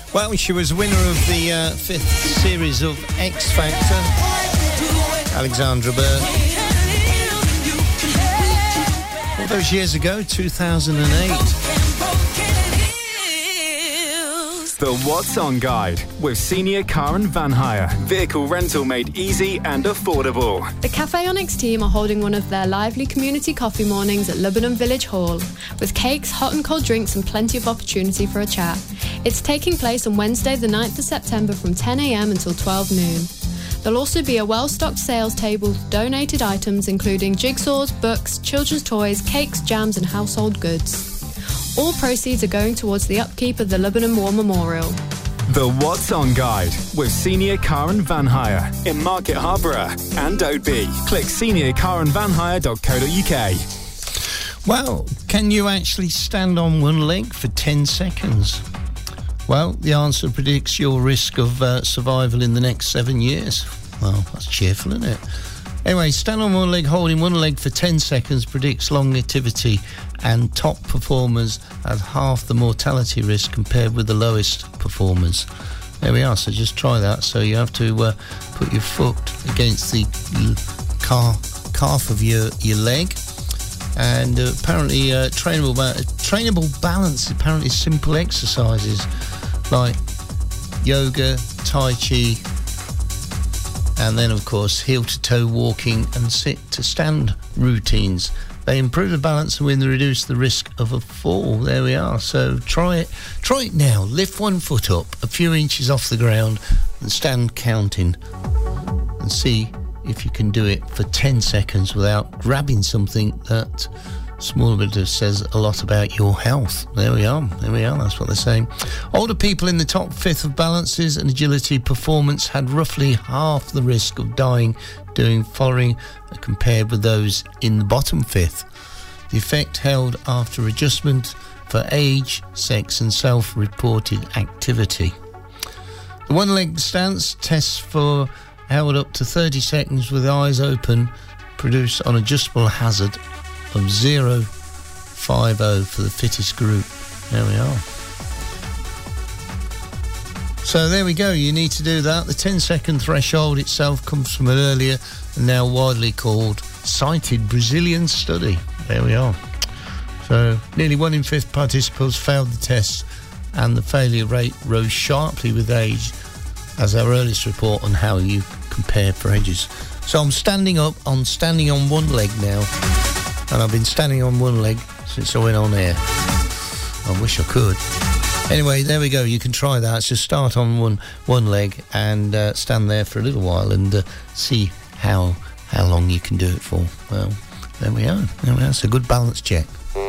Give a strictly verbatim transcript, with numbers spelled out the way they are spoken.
Well, she was winner of the uh, fifth series of X Factor, Alexandra Burke. All those years ago, two thousand eight. The What's On Guide with Senior Car and Van Hire. Vehicle rental made easy and affordable. The Cafe Onyx team are holding one of their lively community coffee mornings at Lebanon Village Hall, with cakes, hot and cold drinks and plenty of opportunity for a chat. It's taking place on Wednesday the ninth of September from ten a.m. until twelve noon. There'll also be a well-stocked sales table with donated items including jigsaws, books, children's toys, cakes, jams and household goods. All proceeds are going towards the upkeep of the Lebanon War Memorial. The What's On Guide with Senior Car and Van Hire in Market Harborough and Oadby. Click senior car and van hire dot co dot uk. Well, can you actually stand on one leg for ten seconds? Well, the answer predicts your risk of uh, survival in the next seven years. Well, that's cheerful, isn't it? Anyway, stand on one leg, holding one leg for ten seconds predicts longevity, and top performers have half the mortality risk compared with the lowest performers. There we are, so just try that. So you have to uh, put your foot against the car, calf of your, your leg, and uh, apparently uh, trainable, ba- trainable balance, apparently simple exercises like yoga, tai chi, and then, of course, heel-to-toe walking and sit-to-stand routines. They improve the balance and reduce the risk of a fall. There we are. So try it. Try it now. Lift one foot up a few inches off the ground and stand counting and see if you can do it for ten seconds without grabbing something that small bit says a lot about your health. There we are. There we are. That's what they're saying. Older people in the top fifth of balances and agility performance had roughly half the risk of dying doing following compared with those in the bottom fifth. The effect held after adjustment for age, sex and self-reported activity. The one-leg stance tests for held up to thirty seconds with eyes open produce an adjustable hazard of zero point five zero for the fittest group. There we are. So there we go, you need to do that. The ten second threshold itself comes from an earlier and now widely called cited Brazilian study. There we are. So nearly one in fifth participants failed the test, and the failure rate rose sharply with age, as our earliest report on how you compare for ages. So I'm standing up, I'm standing on one leg now, and I've been standing on one leg since I went on air. I wish I could. Anyway, there we go. You can try that. So start on one one leg and uh, stand there for a little while and uh, see how how long you can do it for. Well, there we are. There we are. It's a good balance check.